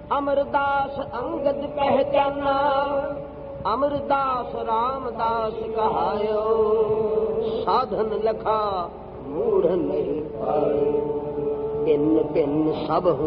अमरदास अंगद पहचाना, अमरदास रामदास कहायो, साधन लखा मूढ़ नहीं पायो। भिन्न भिन्न सब